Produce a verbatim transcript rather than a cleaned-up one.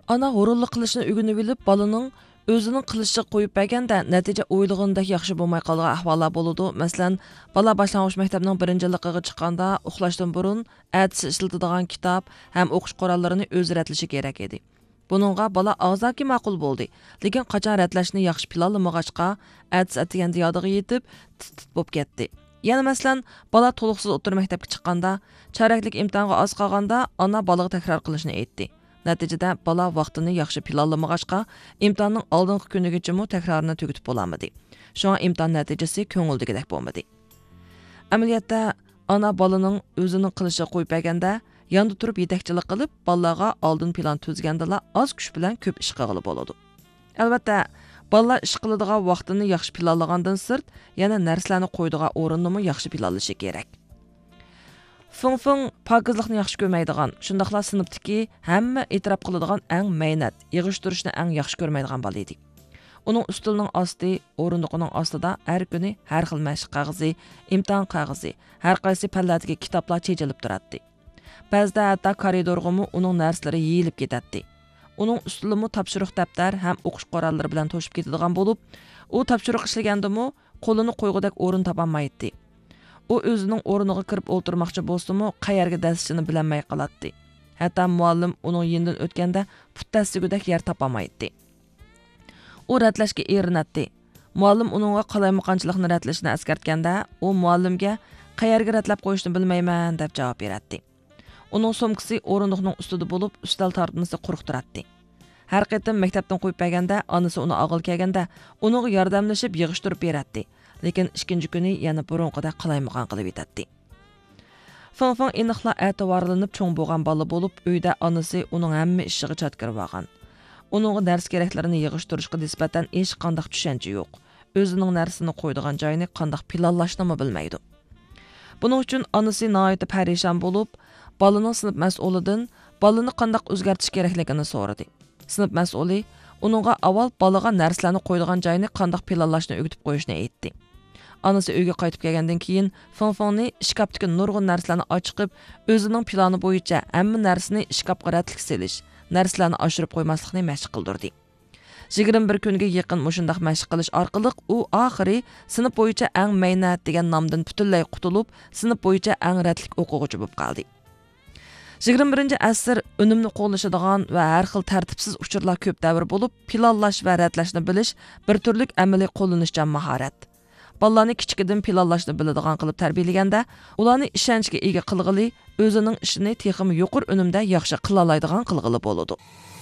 Ana horunluq qilishni o'rganib bilib, balaning o'zining qilishga qo'yib berganda natija o'ylagandek yaxshi bo'lmay qolgan ahvollar bo'ladi. Masalan, bala boshlang'ich maktabning birinchi yiliga chiqqanda uxlashdan burun atsi ishlatadigan kitob ham o'qish qurollarini o'zi ratlashi kerak edi. Buningga bala og'zaki ma'qul bo'ldi. Lekin qachon ratlashni yaxshi planlamag'achqa, atsi atganda yodiga yetib, tit bo'lib ketdi. Yana masalan, bala to'liqsiz o'rta maktabga chiqqanda, choraklik imtihonga oz qolganda, ona balaga takror qilishni aytdi. Natijada bala vaqtini yaxshi planlamag'achqa, imtihonning oldingi kunigacha mu takrorni tugatib bo'lmadi. Shunga imtihon natijasi ko'ngildagidek bo'lmadi. Amaliyotda ona balaning o'zining qilishiga qo'yib berganda, yonda turib yetakchilik qilib, balaga oldin plan tuzgandala oz kuch bilan ko'p ish qilib bo'ladi. Albatta, balalar ish qiladigan vaqtini yaxshi planlagandan sirt, yana narsalarni qo'yadigan o'rinni yaxshi planlashi kerak. Fung-fung pokizlikni yaxshi ko'rmaydigan, shundaqla sinfdagi hamma e'tirof qiladigan eng maynat, yig'ishtirishni eng yaxshi ko'rmaydigan bola edi. Uning ustining osti, o'rindiqining ostida har kuni har xil mashq qog'ozi, imtihon qog'ozi, har qaysi palladagi kitoblar chejilib turadi. Ba'zida hatto koridorg'imi uning narsalari yeyilib ketadi. Uning ustidami topshiriq daftar ham o'qish qurollari bilan to'shib ketadigan bo'lib, u topshiriq ishlagandimi qo'lini qo'ygudek o'rin topolmaydi. U o'zining o'rniga kirib o'tirmoqchi bo'lsa-mu, qayerga dasishini bilmay qoladi. Hatto muallim uning yenidan o'tganda puttastigudek yer topolmaydi. U ratlashga erinadi. Muallim uningga qalaymaqonchilikni ratlashni askartganda, u muallimga qayerga ratlab qo'yishni bilmayman deb javob beradi. Uning sumkasi o'rindiqning ustida bo'lib, ustal tortmasi quruq turadi. Har qatim maktabdan qo'yib berganda, onasi uni og'il kelganda, uningga yordamlashib yig'ishtirib beradi. Lekin ikkinchi kuni yana burunqida qalaymaqon qilib yetadi. Fong-fong aniqla e'tiborlanib cho'ng bo'lgan bola bo'lib, uyda onasi uning hamma ishiga chatkirib olgan. Uningga dars keraklarini yig'ishtirishga nisbatan hech qanday tushuncha yo'q. O'zining narsasini qo'ydigan joyini qanday planlashni bilmaydi. Buning uchun onasi nihoyat parishon bo'lib, balaning sinf mas'ulidan balani qanday o'zgartirish kerakligini so'radi. Sinf mas'uli uningga avval balaga narsalarni qo'ydigan joyini qanday planlashni o'rgatib qo'yishni aytdi. Onasi uyga qaytib kelgandan keyin Fong-fongni shkafdagi nurg'un narsalarni ochib, o'zining plani bo'yicha hamma narsani shkafga ratlik selish, narsalarni oshirib qo'ymaslikni mashq qildirdi. yigirma bir kunga yaqin mushundaq mashq qilish orqali u oxiri sinf bo'yicha eng maynat degan nomdan butunlay qutulib, sinf bo'yicha eng ratlik o'quvchi bo'lib qoldi. yigirma birinchi asr unumni qo'llashadigan va har xil tartibsiz uchurlar ko'p davr bo'lib, planlash va ratlashni bilish bir turlik amaliy qo'llanishchan mahorat. Balalarni kichikidan planlashni biladigan qilib tarbiyalaganda, ularni ishonchga ega qilg'ili, o'zining ishini texmi yuqur unumda yaxshi qila oladigan qilg'ili bo'ladi.